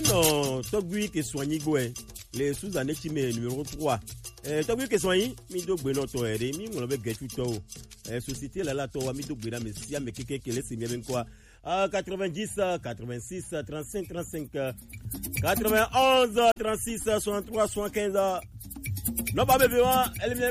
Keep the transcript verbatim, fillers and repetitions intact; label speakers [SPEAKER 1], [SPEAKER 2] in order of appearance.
[SPEAKER 1] non Togui qui soigné goé les sous-années qui met numéro trois euh Togui qui soigné mi do gbe no to ere mi mo lo be get to euh société là là to wa mi do gbe na me si ame keke kele se bien quoi quatre-vingt-dix quatre-vingt-six trente-cinq trente-cinq quatre-vingt-onze trente-six soixante-trois soixante-quinze non pas bébé elle